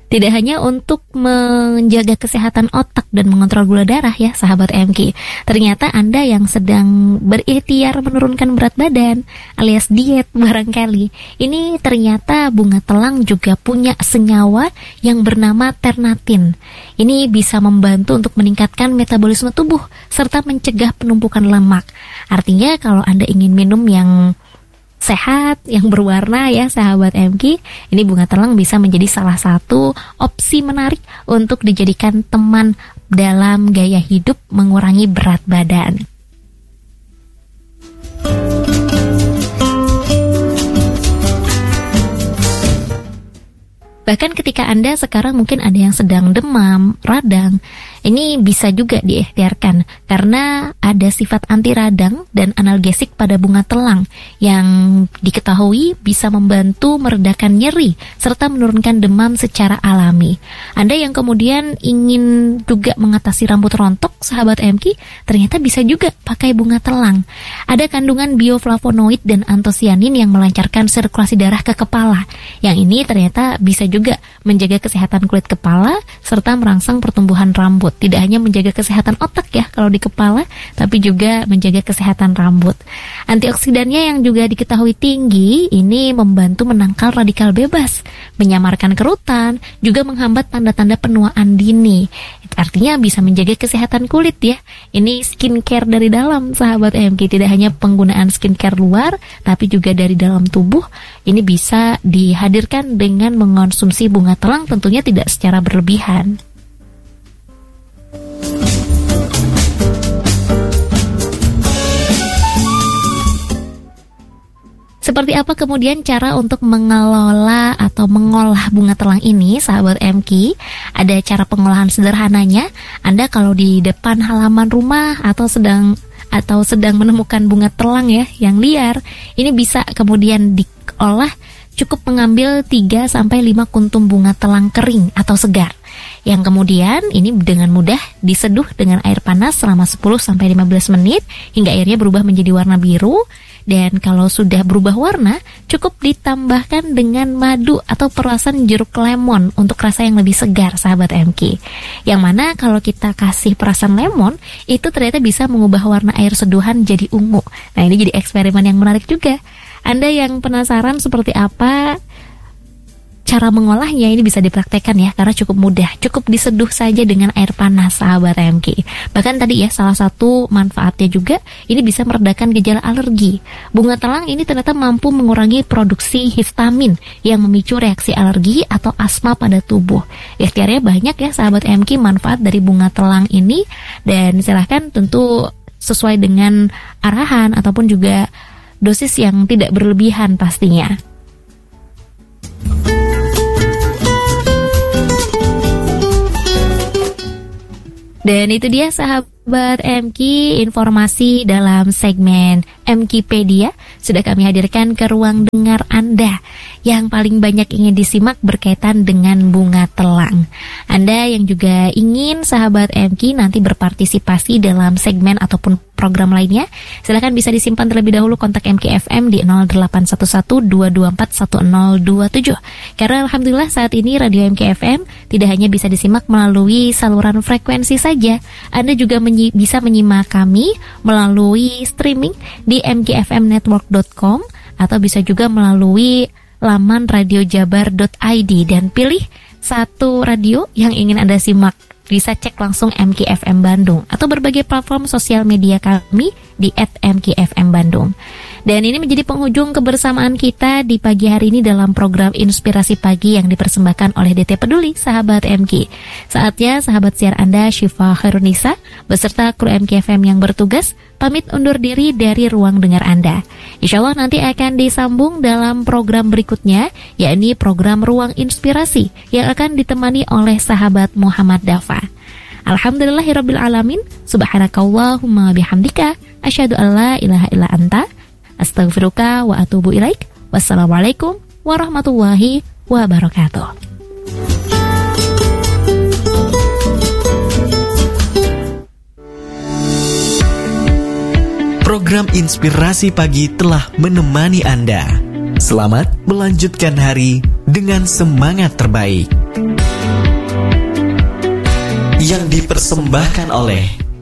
Tidak hanya untuk menjaga kesehatan otak dan mengontrol gula darah ya sahabat MK. Ternyata Anda yang sedang berikhtiar menurunkan berat badan alias diet barangkali. Ini ternyata bunga telang juga punya senyawa yang bernama ternatin. Ini bisa membantu untuk meningkatkan metabolisme tubuh serta mencegah penumpukan lemak. Artinya kalau Anda ingin minum yang sehat, yang berwarna ya sahabat MK, ini bunga telang bisa menjadi salah satu opsi menarik untuk dijadikan teman dalam gaya hidup mengurangi berat badan. Bahkan ketika Anda sekarang mungkin ada yang sedang demam, radang, ini bisa juga diikhtiarkan karena ada sifat anti radang dan analgesik pada bunga telang yang diketahui bisa membantu meredakan nyeri serta menurunkan demam secara alami. Anda yang kemudian ingin juga mengatasi rambut rontok, sahabat MK, ternyata bisa juga pakai bunga telang. Ada kandungan bioflavonoid dan antosianin yang melancarkan sirkulasi darah ke kepala. Yang ini ternyata bisa juga menjaga kesehatan kulit kepala serta merangsang pertumbuhan rambut. Tidak hanya menjaga kesehatan otak ya kalau di kepala, tapi juga menjaga kesehatan rambut. Antioksidannya yang juga diketahui tinggi, ini membantu menangkal radikal bebas, menyamarkan kerutan, juga menghambat tanda-tanda penuaan dini. Artinya bisa menjaga kesehatan kulit ya. Ini skincare dari dalam sahabat MK, tidak hanya penggunaan skincare luar, tapi juga dari dalam tubuh. Ini bisa dihadirkan dengan mengonsumsi bunga telang, tentunya tidak secara berlebihan. Seperti apa kemudian cara untuk mengelola atau mengolah bunga telang ini, sahabat MK? Ada cara pengolahan sederhananya. Anda kalau di depan halaman rumah atau sedang menemukan bunga telang ya yang liar, ini bisa kemudian diolah. Cukup mengambil 3-5 kuntum bunga telang kering atau segar, yang kemudian ini dengan mudah diseduh dengan air panas selama 10-15 menit hingga airnya berubah menjadi warna biru. Dan kalau sudah berubah warna, cukup ditambahkan dengan madu atau perasan jeruk lemon untuk rasa yang lebih segar, sahabat MK. Yang mana kalau kita kasih perasan lemon, itu ternyata bisa mengubah warna air seduhan jadi ungu. Nah, ini jadi eksperimen yang menarik juga. Anda yang penasaran seperti apa cara mengolahnya, ini bisa dipraktekkan ya, karena cukup mudah. Cukup diseduh saja dengan air panas, sahabat MK. Bahkan tadi ya, salah satu manfaatnya juga, ini bisa meredakan gejala alergi. Bunga telang ini ternyata mampu mengurangi produksi histamin yang memicu reaksi alergi atau asma pada tubuh. Ikhtiarnya banyak ya, sahabat MK, manfaat dari bunga telang ini. Dan silahkan tentu sesuai dengan arahan ataupun juga dosis yang tidak berlebihan pastinya. Dan itu dia sahabat MK, informasi dalam segmen MKpedia sudah kami hadirkan ke ruang dengar Anda yang paling banyak ingin disimak berkaitan dengan bunga telang. Anda yang juga ingin sahabat MK nanti berpartisipasi dalam segmen ataupun program lainnya, silakan bisa disimpan terlebih dahulu kontak MKFM di 0811-224-1027. Karena alhamdulillah saat ini radio MKFM tidak hanya bisa disimak melalui saluran frekuensi saja, Anda juga bisa menyimak kami melalui streaming di mkfmnetwork.com atau bisa juga melalui laman radiojabar.id dan pilih satu radio yang ingin Anda simak. Bisa cek langsung MKFM Bandung atau berbagai platform sosial media kami di @mkfmbandung. Dan ini menjadi penghujung kebersamaan kita di pagi hari ini dalam program Inspirasi Pagi yang dipersembahkan oleh DT Peduli, sahabat MK. Saatnya sahabat siar Anda Syifa Khairunisa beserta kru MKFM yang bertugas pamit undur diri dari ruang dengar Anda. Insya Allah nanti akan disambung dalam program berikutnya, yakni program Ruang Inspirasi yang akan ditemani oleh sahabat Muhammad Dafa. Alhamdulillahirabbil alamin, subhanakallahumma bihamdika, asyhadu alla ilaha illa anta, astaghfiruka wa atubu ilaik. Wassalamualaikum warahmatullahi wabarakatuh. Program Inspirasi Pagi telah menemani Anda. Selamat melanjutkan hari dengan semangat terbaik. yang dipersembahkan oleh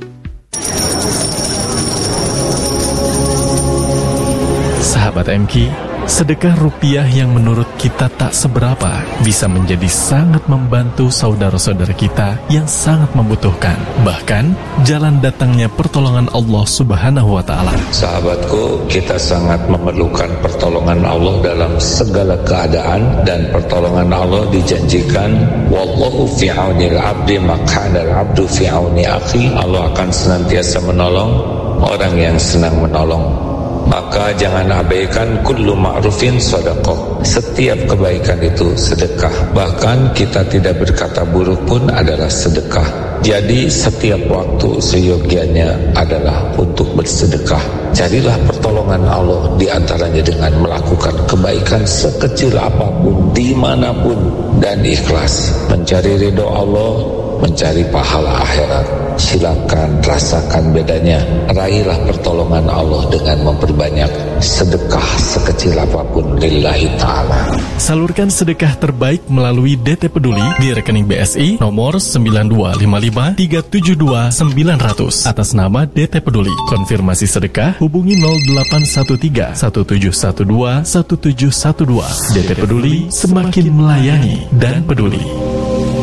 Sahabat MQ, sedekah rupiah yang menurut kita tak seberapa bisa menjadi sangat membantu saudara-saudara kita yang sangat membutuhkan. Bahkan, jalan datangnya pertolongan Allah Subhanahu wa Ta'ala. Sahabatku, kita sangat memerlukan pertolongan Allah dalam segala keadaan, dan pertolongan Allah dijanjikan, wallahu fi aunil abdi makana al-abdu fi auni akhi. Allah akan senantiasa menolong orang yang senang menolong. Maka jangan abaikan kullu ma'rufin sedekah. Setiap kebaikan itu sedekah. Bahkan kita tidak berkata buruk pun adalah sedekah. Jadi setiap waktu seyogianya adalah untuk bersedekah. Carilah pertolongan Allah di antaranya dengan melakukan kebaikan sekecil apapun, dimanapun, dan ikhlas. Mencari ridho Allah, mencari pahala akhirat. Silakan rasakan bedanya. Raihlah pertolongan Allah dengan memperbanyak sedekah sekecil apapun lillahi ta'ala. Salurkan sedekah terbaik melalui DT Peduli di rekening BSI nomor 9255372900 atas nama DT Peduli. Konfirmasi sedekah hubungi 0813 1712 1712. DT Peduli, semakin melayani dan peduli.